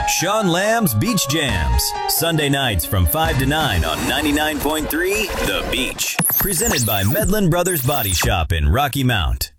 Sean Lamb's Beach Jams, Sunday nights from 5 to 9 on 99.3 The Beach. Presented by Medlin Brothers Body Shop in Rocky Mount.